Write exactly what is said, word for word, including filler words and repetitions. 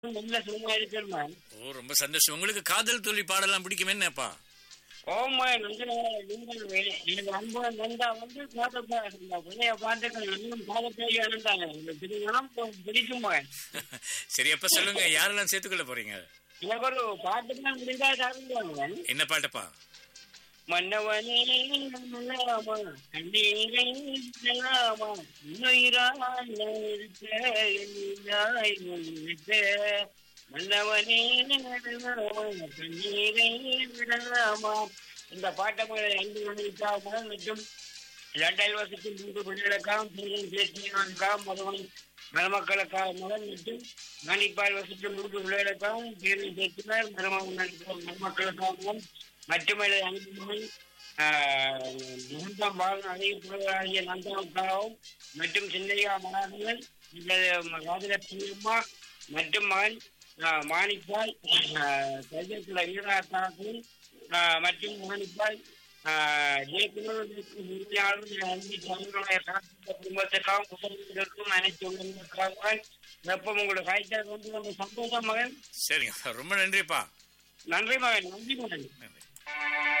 நல்ல சும்மா இருக்கணுமா? ஓ, ரொம்ப சந்தோஷம். உங்களுக்கு காதல் தோல்வி பாடலாம் பிடிக்கும் என்னப்பா? ஓமா நீங்கள் நீங்கள் வேலை எனக்கு அன்பு நந்தா வந்து பாட்டப்பா இருந்தா பழைய பாட்டுகள் இன்னும் பாடத்தை இருந்தாங்க. உங்களுக்கு திருமணம் பிடிக்குமா? சரி, அப்ப சொல்லுங்க, யாரெல்லாம் சேர்த்துக்கொள்ள போறீங்க? எனக்கு ஒரு பாட்டுதான் முடிந்தா சாப்பிடுவாங்க. என்ன பாட்டுப்பா? மன்னவனே நல்லாமா கண்ணீரை நல்லாமா இன்னுயிராய் இருக்க என்னாய் இருக்க மன்னவனே நல்லாமா கண்ணீரை விடலாமா. இந்த பாட்டை ஐந்து மணிக்காக மற்றும் லண்டன் வசத்தில் மூன்று பிள்ளைகளுக்காக பேசியவனுக்காக மதுவன் மணமக்களுக்காக மகன் மற்றும் மணிப்பால் வசத்தில் மூன்று பிள்ளைகளுக்காகவும் பேரில் பேசினார் மருமகன் மணமக்களுக்காகவும் மட்டுமல்ல அனுப்பினால் நந்தம் வாழ் அழைய நந்தாவுக்காகவும் மற்றும் சின்னையா மகாதவன் ராஜலட்சுமி மற்றும் மகன் மாணிப்பால் கையத்துல வீராக்காகவும் மற்றும் மாணிப்பால் குடும்பத்துக்காகவும் குடும்பத்திற்கும் அனைத்து உள்ளவர்களுக்காக வெப்பம் உங்களோட காய்ச்சல் வந்து ரொம்ப சந்தோஷம் மகன். சரிங்க, ரொம்ப நன்றிப்பா. நன்றி மகன். நன்றி மகன். நன்றி.